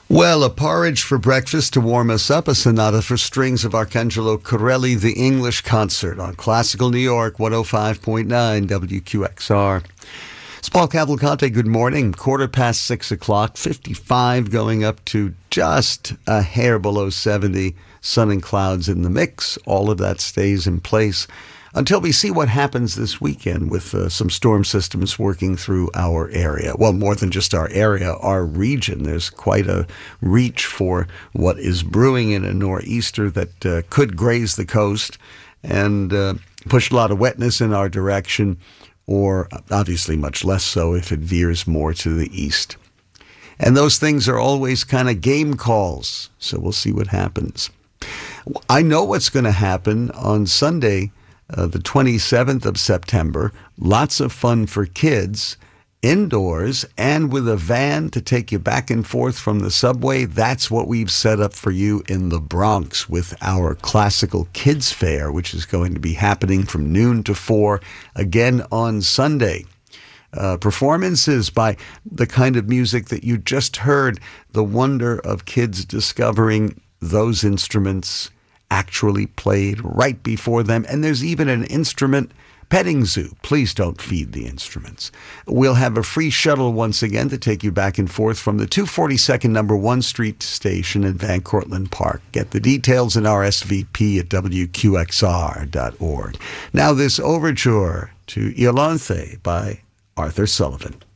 Well, a porridge for breakfast to warm us up, a sonata for strings of Arcangelo Corelli, the English Concert on Classical New York, 105.9 WQXR. It's Paul Cavalcante, good morning. 6:15, 55 going up to just a hair below 70. Sun and clouds in the mix. All of that stays in place until we see what happens this weekend with some storm systems working through our area. Well, more than just our area, our region. There's quite a reach for what is brewing in a nor'easter that could graze the coast and push a lot of wetness in our direction, or obviously much less so if it veers more to the east. And those things are always kind of game calls, so we'll see what happens. I know what's going to happen on Sunday, the 27th of September. Lots of fun for kids, indoors, and with a van to take you back and forth from the subway. That's what we've set up for you in the Bronx with our Classical Kids Fair, which is going to be happening from noon to 4, again on Sunday. Performances by the kind of music that you just heard, the wonder of kids discovering those instruments actually played right before them. And there's even an instrument petting zoo. Please don't feed the instruments. We'll have a free shuttle once again to take you back and forth from the 242nd number 1 Street station in Van Cortlandt Park. Get the details in our SVP at WQXR.org. Now this overture to Iolanthe by Arthur Sullivan.